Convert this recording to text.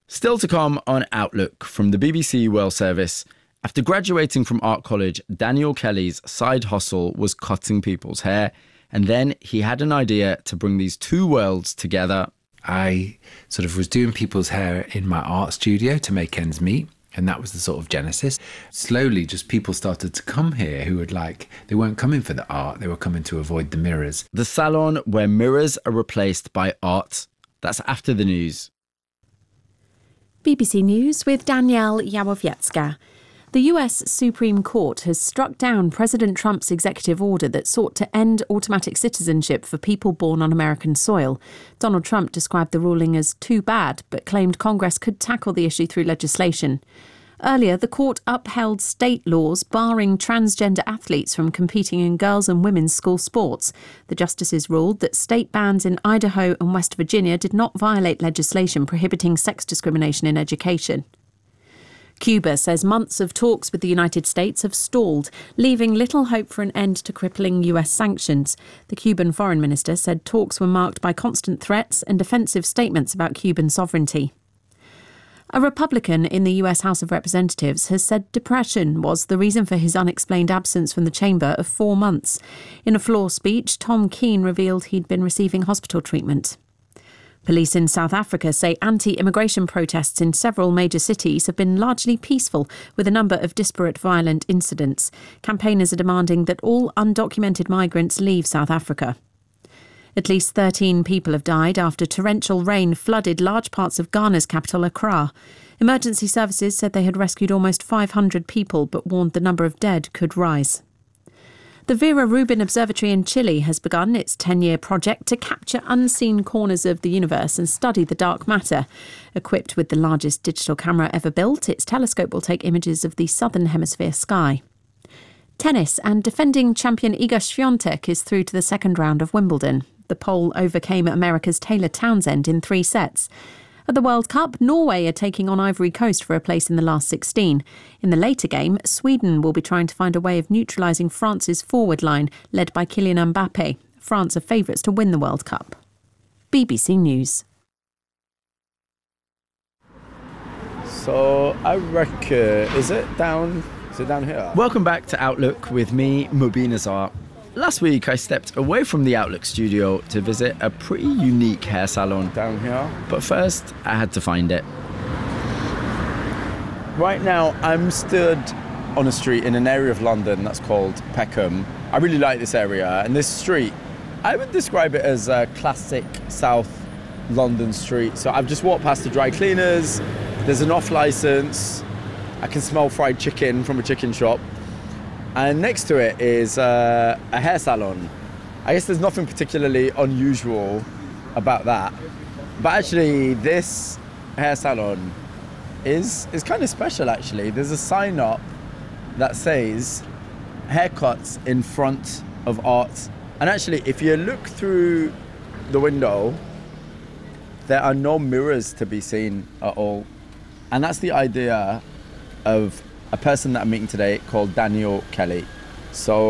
Still to come on Outlook from the BBC World Service. After graduating from art college, Daniel Kelly's side hustle was cutting people's hair. And then he had an idea to bring these two worlds together. I sort of was doing people's hair in my art studio to make ends meet. And that was the sort of genesis. Slowly, just people started to come here who would they weren't coming for the art, they were coming to avoid the mirrors. The salon where mirrors are replaced by art. That's after the news. BBC News with Danielle Yawowiecka. The US Supreme Court has struck down President Trump's executive order that sought to end automatic citizenship for people born on American soil. Donald Trump described the ruling as too bad, but claimed Congress could tackle the issue through legislation. Earlier, the court upheld state laws barring transgender athletes from competing in girls' and women's school sports. The justices ruled that state bans in Idaho and West Virginia did not violate legislation prohibiting sex discrimination in education. Cuba says months of talks with the United States have stalled, leaving little hope for an end to crippling US sanctions. The Cuban foreign minister said talks were marked by constant threats and defensive statements about Cuban sovereignty. A Republican in the US House of Representatives has said depression was the reason for his unexplained absence from the chamber of 4 months. In a floor speech, Tom Keane revealed he'd been receiving hospital treatment. Police in South Africa say anti-immigration protests in several major cities have been largely peaceful, with a number of disparate violent incidents. Campaigners are demanding that all undocumented migrants leave South Africa. At least 13 people have died after torrential rain flooded large parts of Ghana's capital, Accra. Emergency services said they had rescued almost 500 people, but warned the number of dead could rise. The Vera Rubin Observatory in Chile has begun its 10-year project to capture unseen corners of the universe and study the dark matter. Equipped with the largest digital camera ever built, its telescope will take images of the southern hemisphere sky. Tennis, and defending champion Iga Świątek is through to the second round of Wimbledon. The Pole overcame America's Taylor Townsend in 3 sets. At the World Cup, Norway are taking on Ivory Coast for a place in the last 16. In the later game, Sweden will be trying to find a way of neutralising France's forward line, led by Kylian Mbappe. France are favourites to win the World Cup. BBC News. So I reckon, is it down here? Welcome back to Outlook with me, Mubin Azar. Last week I stepped away from the Outlook studio to visit a pretty unique hair salon down here. But first, I had to find it. Right now, I'm stood on a street in an area of London that's called Peckham. I really like this area, and this street, I would describe it as a classic South London street. So I've just walked past the dry cleaners, there's an off licence, I can smell fried chicken from a chicken shop. And next to it is a hair salon. I guess there's nothing particularly unusual about that. But actually, this hair salon is kind of special, actually. There's a sign up that says haircuts in front of art. And actually, if you look through the window, there are no mirrors to be seen at all. And that's the idea of a person that I'm meeting today called Daniel Kelly. So